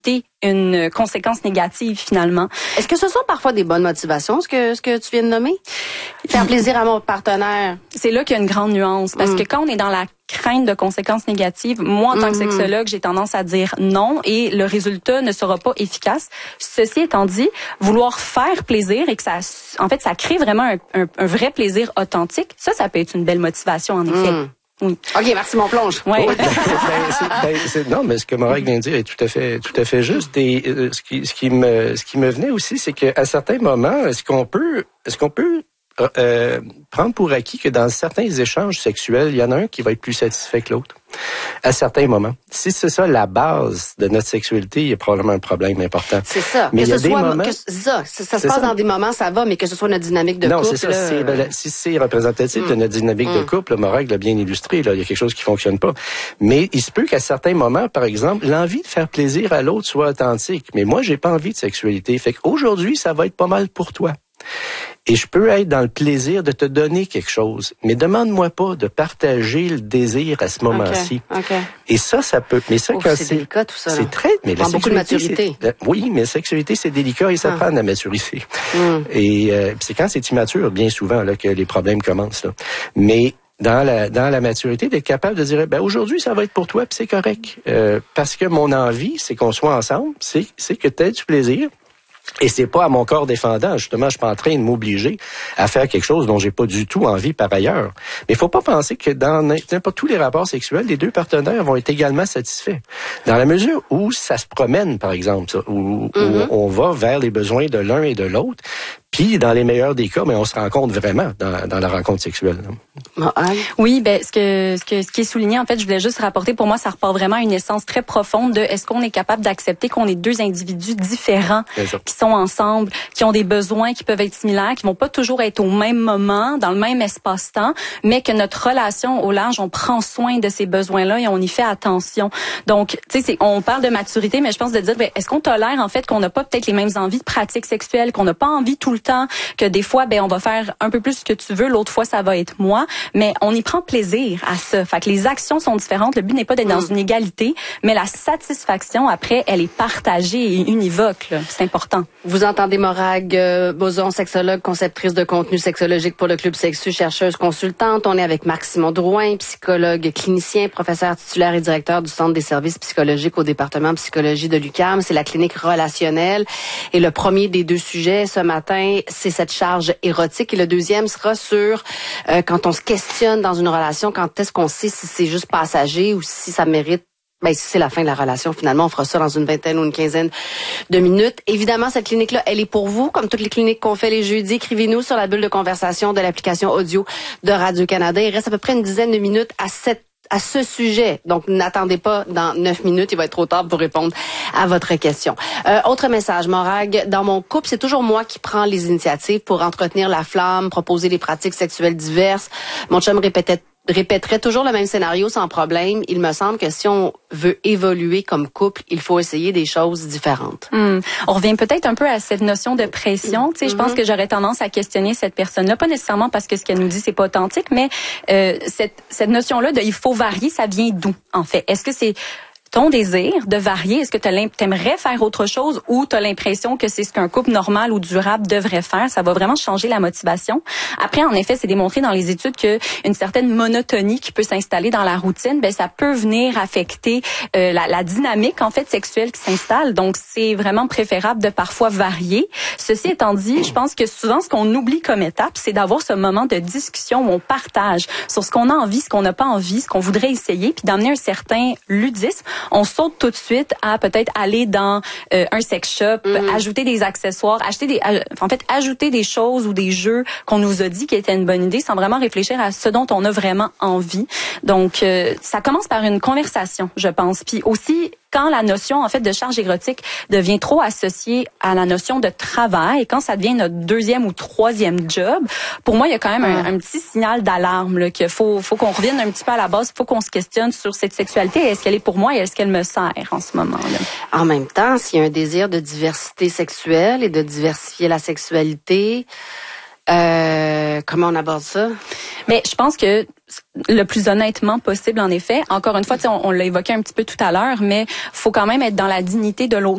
une conséquence négative finalement. Est-ce que ce sont parfois des bonnes motivations, ce que tu viens de nommer? Faire plaisir à mon partenaire. C'est là qu'il y a une grande nuance, parce que quand on est dans la crainte de conséquences négatives, moi, en tant que sexologue, j'ai tendance à dire non et le résultat ne sera pas efficace. Ceci étant dit, vouloir faire plaisir et que ça crée vraiment un vrai plaisir authentique, ça peut être une belle motivation, en effet. Oui. OK, merci, mon plonge. Ouais. Non, mais ce que Morag vient de dire est tout à fait juste. Et ce qui me venait aussi, c'est qu'à certains moments, est-ce qu'on peut prendre pour acquis que dans certains échanges sexuels, il y en a un qui va être plus satisfait que l'autre? À certains moments. Si c'est ça la base de notre sexualité, il y a probablement un problème important. C'est ça. Mais que il y a ce des soit, moments... ça se passe dans des moments, ça va, mais que ce soit notre dynamique de couple... Non, c'est ça. Si c'est représentatif de notre dynamique de couple, Morag l'a bien illustré, là, il y a quelque chose qui fonctionne pas. Mais il se peut qu'à certains moments, par exemple, l'envie de faire plaisir à l'autre soit authentique. Mais moi, j'ai pas envie de sexualité. Fait qu'aujourd'hui, ça va être pas mal pour toi. Et je peux être dans le plaisir de te donner quelque chose. Mais demande-moi pas de partager le désir à ce moment-ci. Okay. Et ça peut... Mais ça, quand c'est délicat, tout ça. C'est très... Mais la beaucoup de maturité. Oui, mais la sexualité, c'est délicat et ça prend de la maturité. Et c'est quand c'est immature, bien souvent, là, que les problèmes commencent. Là. Mais dans la maturité, d'être capable de dire, aujourd'hui, ça va être pour toi, puis c'est correct. Parce que mon envie, c'est qu'on soit ensemble, c'est que tu aies du plaisir. Et c'est pas à mon corps défendant. Justement, je suis pas en train de m'obliger à faire quelque chose dont j'ai pas du tout envie par ailleurs. Mais il faut pas penser que dans n'importe tous les rapports sexuels, les deux partenaires vont être également satisfaits. Dans la mesure où ça se promène, par exemple, où on va vers les besoins de l'un et de l'autre. Puis, dans les meilleurs des cas, mais on se rencontre vraiment dans la rencontre sexuelle. Oui, ce qui est souligné, en fait, je voulais juste rapporter, pour moi, ça repart vraiment à une essence très profonde de est-ce qu'on est capable d'accepter qu'on est deux individus différents qui sont ensemble, qui ont des besoins qui peuvent être similaires, qui vont pas toujours être au même moment, dans le même espace-temps, mais que notre relation au large, on prend soin de ces besoins-là et on y fait attention. Donc, tu sais, on parle de maturité, mais je pense de dire, est-ce qu'on tolère, en fait, qu'on n'a pas peut-être les mêmes envies de pratiques sexuelles, qu'on n'a pas envie tout le temps, que des fois, on va faire un peu plus ce que tu veux, l'autre fois, ça va être moi, mais on y prend plaisir à ça. Fait que les actions sont différentes. Le but n'est pas d'être dans une égalité, mais la satisfaction, après, elle est partagée et univoque, là. C'est important. Vous entendez Morag Boson, sexologue, conceptrice de contenu sexologique pour le Club Sexu, chercheuse consultante. On est avec Marc-Simon Drouin, psychologue clinicien, professeur titulaire et directeur du Centre des services psychologiques au département psychologie de l'UQAM. C'est la clinique relationnelle. Et le premier des deux sujets ce matin, c'est cette charge érotique. Et le deuxième sera sur quand on se questionne dans une relation, quand est-ce qu'on sait si c'est juste passager ou si ça mérite si c'est la fin de la relation, finalement, on fera ça dans une vingtaine ou une quinzaine de minutes. Évidemment, cette clinique-là, elle est pour vous, comme toutes les cliniques qu'on fait les jeudis. Écrivez-nous sur la bulle de conversation de l'application audio de Radio-Canada. Il reste à peu près une dizaine de minutes à ce sujet. Donc, n'attendez pas dans 9 minutes. Il va être trop tard pour répondre à votre question. Autre message, Morag. Dans mon couple, c'est toujours moi qui prends les initiatives pour entretenir la flamme, proposer des pratiques sexuelles diverses. Mon chum répéterait toujours le même scénario sans problème. Il me semble que si on veut évoluer comme couple, il faut essayer des choses différentes. On revient peut-être un peu à cette notion de pression. Tu sais, je pense que j'aurais tendance à questionner cette personne-là, pas nécessairement parce que ce qu'elle nous dit c'est pas authentique, mais cette notion-là de il faut varier, ça vient d'où en fait? Est-ce que c'est ton désir de varier? Est-ce que t'aimerais faire autre chose ou t'as l'impression que c'est ce qu'un couple normal ou durable devrait faire? Ça va vraiment changer la motivation. Après, en effet, c'est démontré dans les études que une certaine monotonie qui peut s'installer dans la routine, ça peut venir affecter la dynamique en fait sexuelle qui s'installe. Donc, c'est vraiment préférable de parfois varier. Ceci étant dit, je pense que souvent, ce qu'on oublie comme étape, c'est d'avoir ce moment de discussion où on partage sur ce qu'on a envie, ce qu'on n'a pas envie, ce qu'on voudrait essayer, puis d'amener un certain ludisme. On saute tout de suite à peut-être aller dans un sex shop, ajouter des accessoires, ajouter des choses ou des jeux qu'on nous a dit qui étaient une bonne idée sans vraiment réfléchir à ce dont on a vraiment envie. Donc, ça commence par une conversation, je pense. Puis aussi, quand la notion en fait de charge érotique devient trop associée à la notion de travail, quand ça devient notre deuxième ou troisième job, pour moi il y a quand même un petit signal d'alarme là, qu'il faut qu'on revienne un petit peu à la base, il faut qu'on se questionne sur cette sexualité, est-ce qu'elle est pour moi et est-ce qu'elle me sert en ce moment-là. En même temps, s'il y a un désir de diversité sexuelle et de diversifier la sexualité, comment on aborde ça? Mais je pense que le plus honnêtement possible, en effet. Encore une fois, on l'a évoqué un petit peu tout à l'heure, mais faut quand même être dans la dignité de l'autre